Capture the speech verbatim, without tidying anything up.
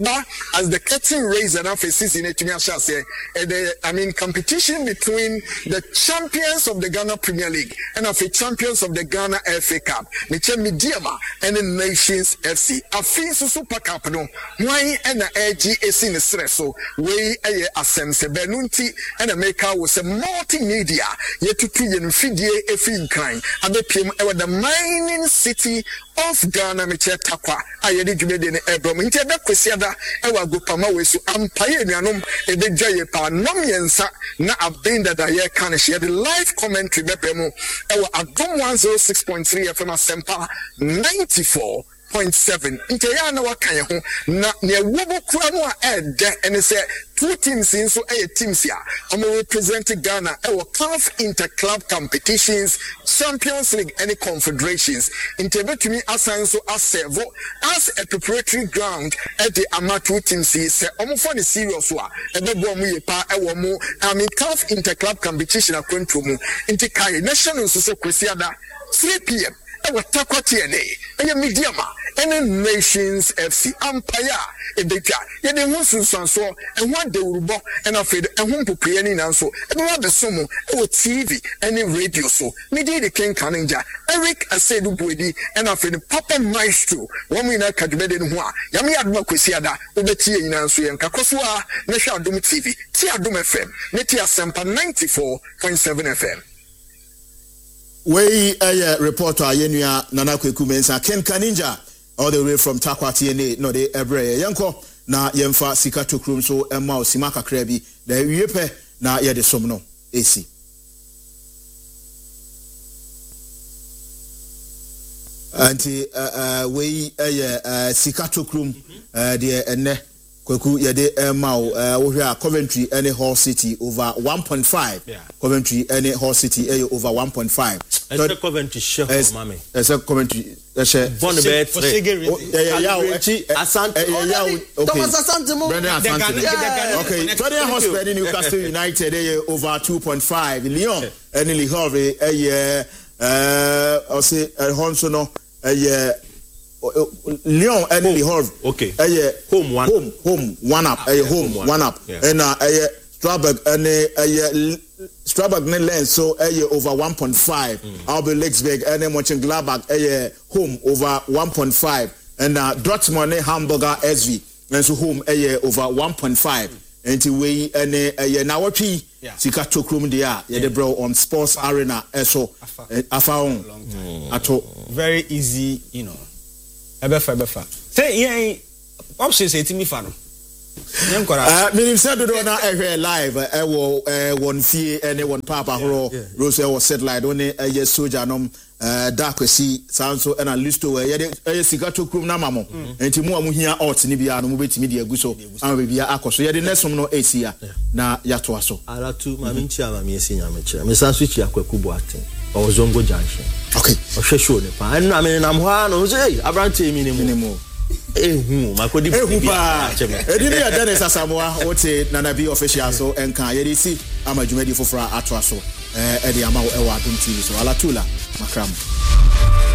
But as the curtain raised and after season, I mean, competition between the champions of the Ghana Premier League and of the champions of the Ghana F A Cup, Miche Midiama and the Nations F C. A fee super cup no, why and the A G S in the stress so way a sense Benunti and a maker was a multimedia yet to P and Fidie a fin crime at the P M the mining city of Ghana Miche Takwa. I had it made in Ebrom into the Quisiada ewa Gupama Wesu Ampire Nanum e de Jay Pa Nomiensa na abenda da ye can share the live commentary bepemo ewa Adom one oh six point three F M Asempa ninety-four point seven. Inteyana wakanya ho na ne wobo kura no a ede ene se two teams in so a teams ya omo represent Ghana e wo C A F Interclub competitions, Champions League any confederations. Intebetumi asan so aservo as a preparatory ground at the amateur teams se omo for the serious wa e be bo mu ye pa e wo mu I mean C A F Interclub competition akwantu mu inte kai national so so kwesiada three p m e wo takwa T N A e mediama any Nations F C Empire e beja ye de hu sunsan so e hu de urubo e na fede e hu popue ni nan so e be wa be so mu e T V any radio so me dey the King Kananja Eric Asedu Boedi e na fede Papa Maestro wo mu na kadwede ne ho a ya me adoma kwesi ada wo betie yin nan so ye nka koso a na hwa Adom T V ti Adom F M ne ti Asempa ninety-four point seven F M. We a reporter Yenua Nana Kweku Mensa Ken Kaninja all the way from Takwa T N A no de ebre yanko na yemfa sika tokrum so emma osima kakra bi da wiepe na ye de som no esi anti uh, uh, we uh, sika tokrum uh, de enne Kweku ye de emma uh, wo hwe a Coventry any Hull City over one point five. Yeah. Coventry any Hull City eh, over one point five. It's Coventry share mama. It's a Coventry share. Bon bet. Yeah, yeah, actually Asante. Thomas Asante mo. Brandon Asante. Okay, Tottenham Hotspur Newcastle United eh, over two point five. Lyon any Le Havre eh uh I say Honso no eh Lyon and Le Havre. Okay. Eh home one. Home home one up. Eh home one up. And uh eh Strasbourg and eh Strasbourg ne lens so eh over one point five. R B Leipzig and Mönchengladbach eh home over one point five. And uh Dortmund ne Hamburger S V and so home eh over one point five. And to we and eh na wapi sika tokrum dia ye de bro on Sports Arena eh so afa on ato very easy, you know. Ebefa ebefa. Say yeah, option say timi fa no. Nyem kora. Uh, minim say do na ehwe live e wo e won fie ene won papa horo Rose e wo satellite one e ye soldier nom uh dakwesi sanso e na listo e ye e sika tokrum na mamo. Enti mu amuhia out ni bia no mu betimi de aguso am bia akoso ye de nesom no esia na yato aso. Ala tu ma mi ntia ma mi esi nyame kire. Me sanso chi akwaku boaten. O zongo junction. Okay. O hwehwe ne pa. Enu na me nam ho ano say abrante mi ne mu. Ehu makodi ehu pa edini ya Dennis Asamoah wote Nanabi official so enka ye si ama dwumadi fofora ato aso eh e de ama e wa Adom T V so ala tula makram.